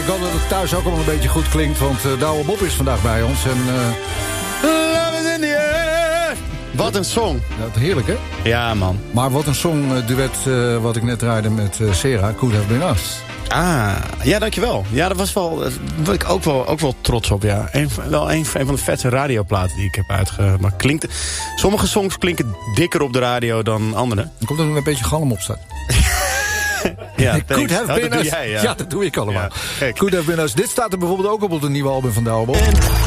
Ik hoop dat het thuis ook al een beetje goed klinkt, want Douwe Bob is vandaag bij ons. En Love is in the air. Wat een song. dat heerlijk, hè? Ja, man. Maar wat een song-duet wat ik net draaide met Sera, Could Have Been Us. Ah, ja, dankjewel. Ja, dat was wel, daar ik ook wel trots op, ja. Een van de vetste radioplaten die ik heb uitgemaakt. Sommige songs klinken dikker op de radio dan andere. Dan komt er een beetje galm op staat. Ja, Could Have Been dat Us. doe jij, ja. Ja, dat doe ik allemaal. Ja, gek. Could Have Been Us. Dit staat er bijvoorbeeld ook op het nieuwe album van Douwe Bob.